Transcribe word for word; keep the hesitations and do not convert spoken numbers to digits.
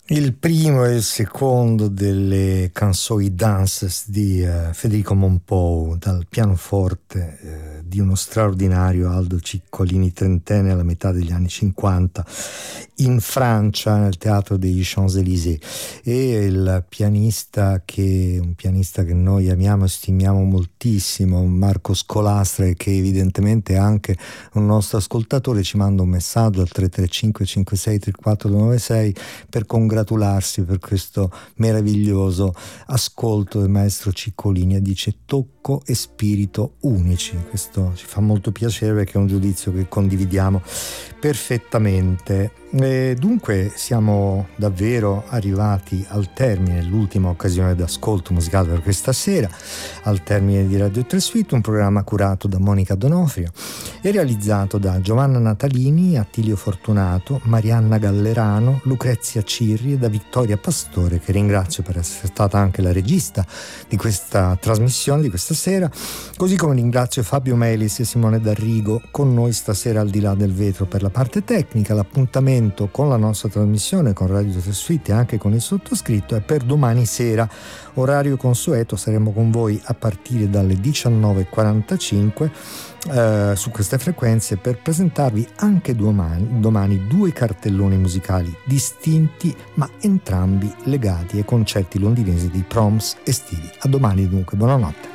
Il primo e il secondo delle canzoni dances di uh, Federico Mompou dal pianoforte uh, di uno straordinario Aldo Ciccolini, trentenne alla metà degli anni cinquanta in Francia nel teatro degli Champs-Élysées, e il pianista che un pianista che noi amiamo e stimiamo moltissimo, Marco Scolastra, e che evidentemente è anche un nostro ascoltatore, ci manda un messaggio al tre tre cinque cinque sei tre quattro nove sei per congratularsi per questo meraviglioso ascolto del maestro Ciccolini, e dice: tocco e spirito unici. Questo ci fa molto piacere perché è un giudizio che condividiamo perfettamente. E dunque siamo davvero arrivati al termine, l'ultima occasione d'ascolto musicale per questa sera, al termine di Radio tre Suite, un programma curato da Monica Donofrio e realizzato da Giovanna Natalini, Attilio Fortunato, Marianna Gallerano, Lucrezia Cirri e da Vittoria Pastore, che ringrazio per essere stata anche la regista di questa trasmissione di questa sera, così come ringrazio Fabio Melis e Simone D'Arrigo con noi stasera al di là del vetro per la parte tecnica. L'appuntamento con la nostra trasmissione, con Radio tre Suite e anche con il sottoscritto, è per domani sera, orario consueto. Saremo con voi a partire dalle diciannove e quarantacinque eh, su queste frequenze per presentarvi anche domani, domani due cartelloni musicali distinti ma entrambi legati ai concerti londinesi dei Proms estivi. A domani dunque, buonanotte.